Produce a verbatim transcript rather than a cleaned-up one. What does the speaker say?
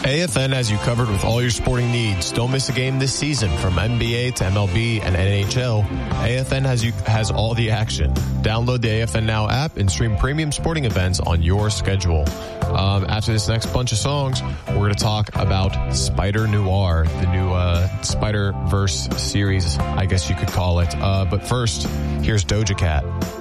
A F N has you covered with all your sporting needs. Don't miss a game this season. From N B A to M L B and N H L, A F N has you has all the action. Download the A F N Now app and stream premium sporting events on your schedule. Um, after this next bunch of songs, we're going to talk about Spider Noir, the new uh, Spider-Verse series, I guess you could call it. Uh, but first, here's Doja Cat.